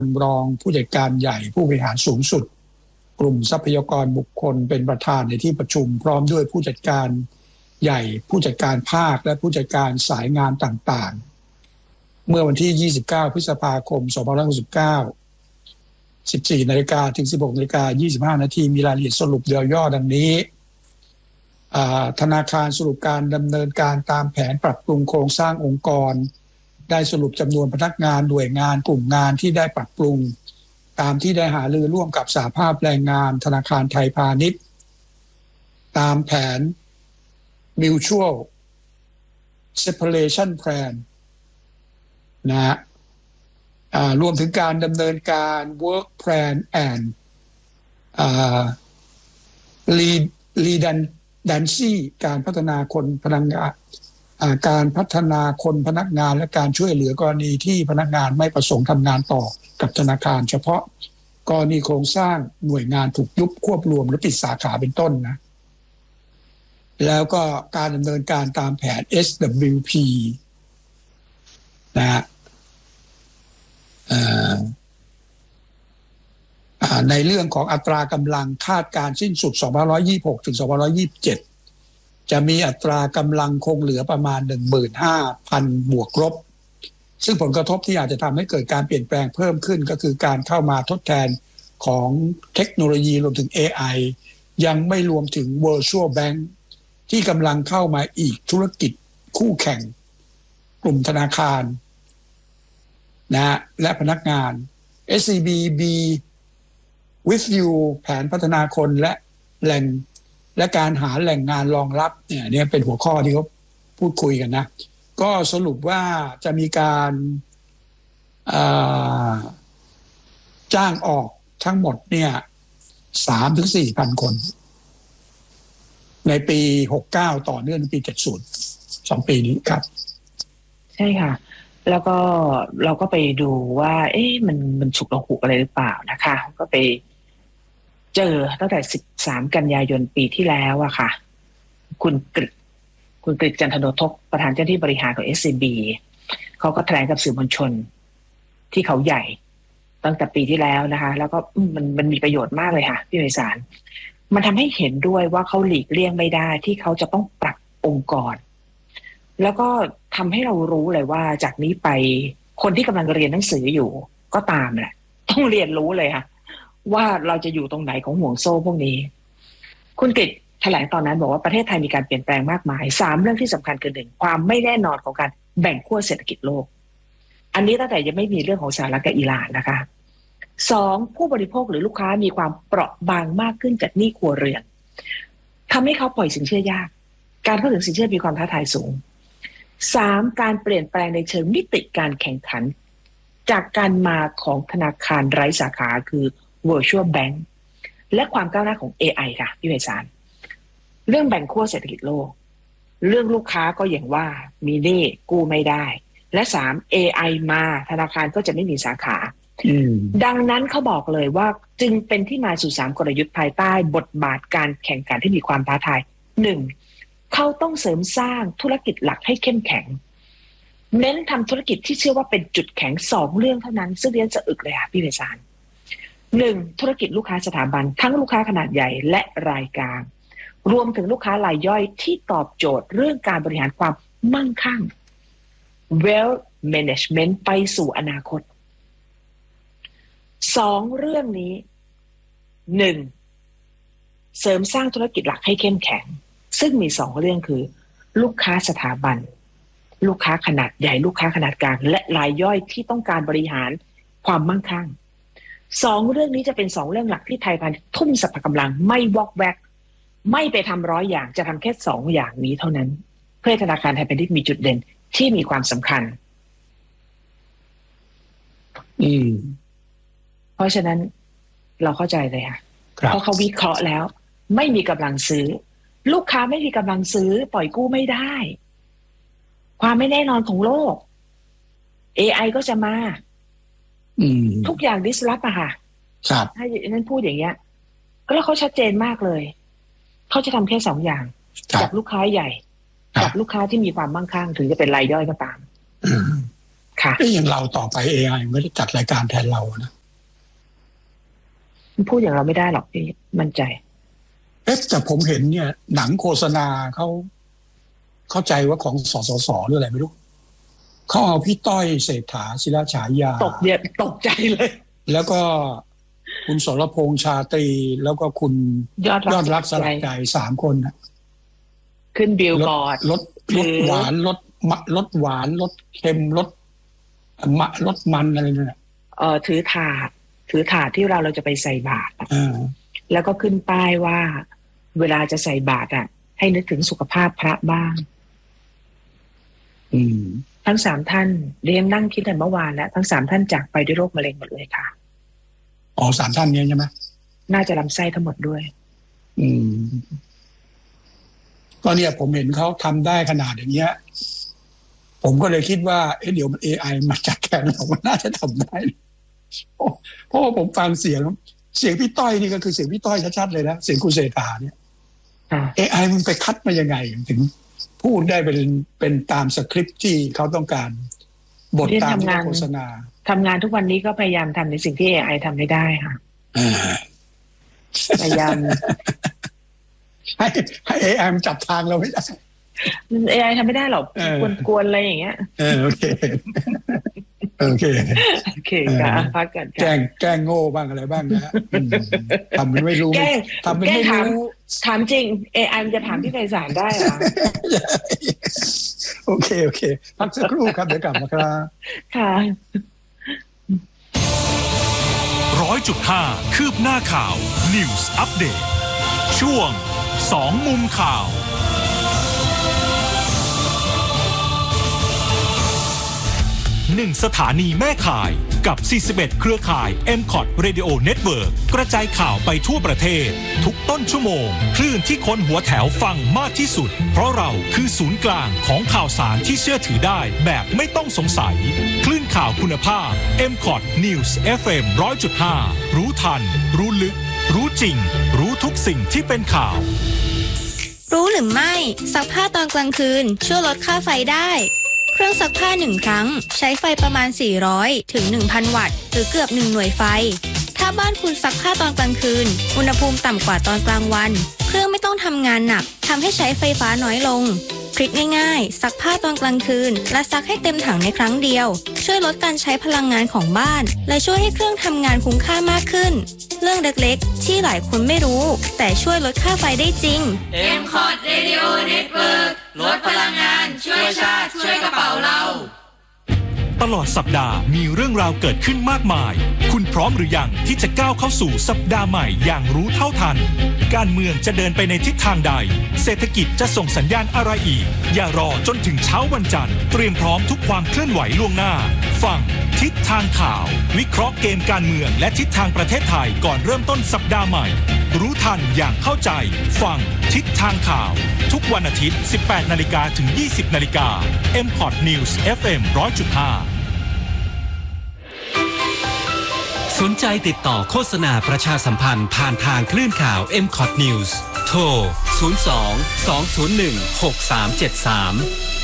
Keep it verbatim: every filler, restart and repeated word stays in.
รองผู้จัดการใหญ่ผู้บริหารสูงสุดกลุ่มทรัพยากรบุคคลเป็นประธานในที่ประชุมพร้อมด้วยผู้จัดการใหญ่ผู้จัดการภาคและผู้จัดการสายงานต่างๆเมื่อวันที่ยี่สิบเก้าพฤษภาคมสองพันห้าร้อยหกสิบเก้า สิบสี่นาฬิกาถึง สิบหกนาฬิกายี่สิบห้านาทีมีรายละเอียดสรุปย่อๆดังนี้ธนาคารสรุปการดำเนินการตามแผนปรับปรุงโครงสร้างองค์กรได้สรุปจำนวนพนักงานหน่วยงานกลุ่มงานที่ได้ปรับปรุงตามที่ได้หารือร่วมกับสหภาพแรงงานธนาคารไทยพาณิชย์ตามแผน Mutual Separation Plan นะฮะรวมถึงการดำเนินการ Work Plan and Redundancy การพัฒนาคนพนักงานการพัฒนาคนพนักงานและการช่วยเหลือกรณีที่พนักงานไม่ประสงค์ทำงานต่อกับธนาคารเฉพาะกรณีโครงสร้างหน่วยงานถูกยุบควบรวมหรือปิดสาขาเป็นต้นนะแล้วก็การดำเนินการตามแผน เอส ดับเบิลยู พี นะฮะในเรื่องของอัตรากำลังคาดการสิ้นสุดสองพันห้าร้อยยี่สิบหกถึงสองพันห้าร้อยยี่สิบเจ็ดจะมีอัตรากำลังคงเหลือประมาณ หนึ่งหมื่นห้าพัน บวกลบซึ่งผลกระทบที่อาจจะทำให้เกิดการเปลี่ยนแปลงเพิ่มขึ้นก็คือการเข้ามาทดแทนของเทคโนโลยีรวมถึง เอ ไอ ยังไม่รวมถึง Virtual Bank ที่กำลังเข้ามาอีกธุรกิจคู่แข่งกลุ่มธนาคารนะและพนักงาน เอส ซี บี B with you แผนพัฒนาคนและแหล่งและการหาแหล่งงานรองรับเนี่ยเนี่ยเป็นหัวข้อที่เขาพูดคุยกันนะก็สรุปว่าจะมีการจ้างออกทั้งหมดเนี่ย สามถึงสี่พัน คนในปีหกสิบเก้าต่อเนื่องในปีเจ็ดสิบสองปีนี้ครับใช่ค่ะแล้วก็เราก็ไปดูว่าเอ๊ะมันมันฉุกละหุกอะไรหรือเปล่านะคะก็ไปเจอตั้งแต่สิบสามกันยายนปีที่แล้วอะค่ะคุณกฤษคุณกฤษจันทโนทกประธานเจ้าหน้าที่บริหารของ เอส ซี บี เขาก็แถลงกับสื่อมวลชนที่เขาใหญ่ตั้งแต่ปีที่แล้วนะคะแล้วก็มันมันมีประโยชน์มากเลยค่ะพี่ไพศาลมันทำให้เห็นด้วยว่าเขาหลีกเลี่ยงไม่ได้ที่เขาจะต้องปรับองค์กรแล้วก็ทำให้เรารู้เลยว่าจากนี้ไปคนที่กำลังเรียนหนังสืออยู่ก็ตามแหละต้องเรียนรู้เลยค่ะว่าเราจะอยู่ตรงไหนของห่วงโซ่พวกนี้คุณกฤษแถลงตอนนั้นบอกว่าประเทศไทยมีการเปลี่ยนแปลงมากมายสามเรื่องที่สำคัญคือหนึ่งความไม่แน่นอนของการแบ่งขั้วเศรษฐกิจโลกอันนี้ตั้งแต่ยังไม่มีเรื่องของสหรัฐกับอิหร่านนะคะสองผู้บริโภคหรือลูกค้ามีความเปราะบางมากขึ้นจากหนี้ครัวเรือนทำให้เขาปล่อยสินเชื่อยากการเข้าถึงสินเชื่อมีความท้าทายสูงสามการเปลี่ยนแปลงในเชิงมิติการแข่งขันจากการมาของธนาคารไร้สาขาคือ Virtual Bank และความก้าวหน้าของ เอ ไอ ค่ะพี่ไพศาลเรื่องแบ่งขั้วเศรษฐกิจโลกเรื่องลูกค้าก็อย่างว่ามีหนี้กู้ไม่ได้และสาม เอ ไอ มาธนาคารก็จะไม่มีสาขาดังนั้นเขาบอกเลยว่าจึงเป็นที่มาสู่สามกลยุทธ์ภายใต้บทบาทการแข่งขันที่มีความท้าทายหนึ่งเขาต้องเสริมสร้างธุรกิจหลักให้เข้มแข็งเน้นทำธุรกิจที่เชื่อว่าเป็นจุดแข็งสองเรื่องเท่านั้นซึ่งเรียนจะอึกเลยค่ะพี่ไพศาลหนึ่งธุรกิจลูกค้าสถาบันทั้งลูกค้าขนาดใหญ่และรายกลางรวมถึงลูกค้ารายย่อยที่ตอบโจทย์เรื่องการบริหารความมั่งคั่ง wealth management ไปสู่อนาคตสองเรื่องนี้หนึ่งเสริมสร้างธุรกิจหลักให้เข้มแข็งซึ่งมีสองเรื่องคือลูกค้าสถาบันลูกค้าขนาดใหญ่ลูกค้าขนาดกลางและรายย่อยที่ต้องการบริหารความมั่งคั่งสองเรื่องนี้จะเป็นสองเรื่องหลักที่ไทยพาณิชย์ทุ่มสรรพกำลังไม่วอกแวกไม่ไปทำร้อยอย่างจะทำแค่สองอย่างนี้เท่านั้นเพื่อธนาคารไทยพาณิชย์มีจุดเด่นที่มีความสำคัญอืมเพราะฉะนั้นเราเข้าใจเลยค่ะเพราะเขาวิเคราะห์แล้วไม่มีกำลังซื้อลูกค้าไม่มีกำลังซื้อปล่อยกู้ไม่ได้ความไม่แน่นอนของโลก เอ ไอ ก็จะมาทุกอย่างดิสรัปอะค่ะถ้าอย่างนั้นพูดอย่างเงี้ยก็แล้วเขาชัดเจนมากเลยเขาจะทำแค่สองอย่างกับลูกค้าใหญ่กับลูกค้าที่มีความมั่งคั่งถึงจะเป็นรายย่อยก็ตามค่ะไอ้อย่างเราต่อไป เอ ไอ ไม่ได้จัดรายการแทนเรานะพูดอย่างเราไม่ได้หรอกพี่มั่นใจเอ๊ะแต่ผมเห็นเนี่ยหนังโฆษณาเขาเข้าใจว่าของสสสหรืออะไรไม่รู้เขาเอาพี่ต้อยเศรษฐาศิลาฉายาตกเดียตกใจเลยแล้วก็คุณสรพงษ์ชาตรีแล้วก็คุณยอดยอดรักสลักใจสามคนนะขึ้นบิลบอร์ดรสรสหวานรสมะรสหวานรสเค็มรสมะรสมันอะไรเนี่ยเออถือถาดถือถาดที่เราเราจะไปใส่บาตรแล้วก็ขึ้นป้ายว่าเวลาจะใส่บาตรอ่ะให้นึกถึงสุขภาพพระบ้างอืมทั้งสามท่านเรียนนั่งคิดกันเมื่อวานแล้วทั้งสามท่านจากไปด้วยโรคมะเร็งหมดเลยค่ะอ๋อสามท่านนี้ใช่ไหมน่าจะลำไส้ทั้งหมดด้วยอืมก็เนี่ยผมเห็นเขาทำได้ขนาดอย่างเงี้ยผมก็เลยคิดว่าเอ๊ะเดี๋ยวมัน เอ ไอ มาจัดแทนเรามันน่าจะทำได้เพราะว่าผมฟังเสียงเสียงพี่ต้อยนี่ก็คือเสียงพี่ต้อยชัดๆเลยนะเสียงคุณเศรษฐาเนี่ย เอ ไอ มันไปคัดมายังไงถึงพูดได้เป็นเป็นตามสคริปต์ที่เขาต้องการบทตามโฆษณาทำงานทุกวันนี้ก็พยายามทำในสิ่งที่ เอ ไอ ทำไม่ได้ค่ะพยายามให้ให้ เอ ไอ มันจับทางเราไม่ได้เอ ไอ ทำไม่ได้หรอกกวนๆอะไรอย่างเงี้ยเออโอเคโอเคโอเคค่ะพักกันแกล้งแกล้งโง่บ้างอะไรบ้างนะทำเป็นไม่รู้ทำเป็นไม่รู้ถามจริง เอ ไอ มันจะถามพี่ไพศาลได้เหรอโอเคโอเคพักสักครู่ครับเดี๋ยวกลับมาครับค่ะร้อยจุดห้าคืบหน้าข่าว News Update ช่วงสองมุมข่าวหนึ่งสถานีแม่ข่ายกับสี่สิบเอ็ดเครือข่าย เอ็ม คอท Radio Network กระจายข่าวไปทั่วประเทศทุกต้นชั่วโมงคลื่นที่คนหัวแถวฟังมากที่สุดเพราะเราคือศูนย์กลางของข่าวสารที่เชื่อถือได้แบบไม่ต้องสงสัยคลื่นข่าวคุณภาพ เอ็ม คอท News เอฟ เอ็ม หนึ่งร้อยจุดห้า รู้ทันรู้ลึกรู้จริงรู้ทุกสิ่งที่เป็นข่าวรู้หรือไม่ซักผ้าตอนกลางคืนช่วยลดค่าไฟได้เครื่องซักผ้าหนึ่งครั้งใช้ไฟประมาณสี่ร้อยถึง หนึ่งพัน วัตต์หรือเกือบหนึ่งหน่วยไฟถ้าบ้านคุณซักผ้าตอนกลางคืนอุณหภูมิต่ำกว่าตอนกลางวันเครื่องไม่ต้องทำงานหนักทำให้ใช้ไฟฟ้าน้อยลงทริคง่ายๆซักผ้าตอนกลางคืนและซักให้เต็มถังในครั้งเดียวช่วยลดการใช้พลังงานของบ้านและช่วยให้เครื่องทำงานคุ้มค่ามากขึ้นเรื่องเล็กๆที่หลายคนไม่รู้แต่ช่วยลดค่าไฟได้จริงเอ็ม คอท Radio Network ลดพลังงานช่วยชาติช่วยกระเป๋าเราตลอดสัปดาห์มีเรื่องราวเกิดขึ้นมากมายคุณพร้อมหรือยังที่จะก้าวเข้าสู่สัปดาห์ใหม่อย่างรู้เท่าทันการเมืองจะเดินไปในทิศทางใดเศรษฐกิจจะส่งสัญญาณอะไรอีกอย่ารอจนถึงเช้าวันจันทร์เตรียมพร้อมทุกความเคลื่อนไหวล่วงหน้าฟังทิศทางข่าววิเคราะห์เกมการเมืองและทิศทางประเทศไทยก่อนเริ่มต้นสัปดาห์ใหม่รู้ทันอย่างเข้าใจฟังทิศทางข่าวทุกวันอาทิตย์ สิบแปดนาฬิกา ถึง ยี่สิบนาฬิกา เอ็ม คอท News เอฟ เอ็ม หนึ่งร้อยจุดห้าสนใจติดต่อโฆษณาประชาสัมพันธ์ผ่านทางคลื่นข่าว เอ็ม คอท News โทร ศูนย์ สอง สอง ศูนย์ หนึ่ง หก สาม เจ็ด สาม